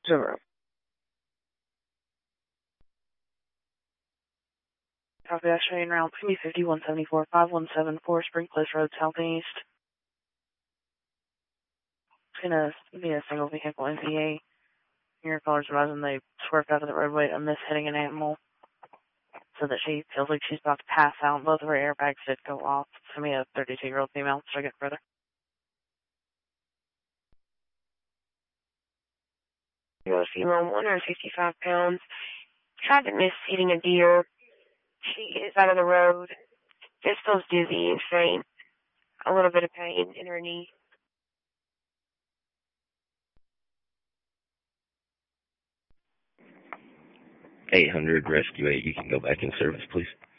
0. Copy that, train route PB50-174, 5174 Spring Place Road, Southeast. It's gonna be a single vehicle NPA. Your caller's advising they swerved out of the roadway and missed hitting an animal, so that she feels like she's about to pass out. Both of her airbags did go off. It's gonna be a 32-year-old female. Should I get further? A female, 155 pounds, tried to miss hitting a deer. She is out of the road. Just feels dizzy and faint. A little bit of pain in her knee. 800 Rescue 8, you can go back in service, please.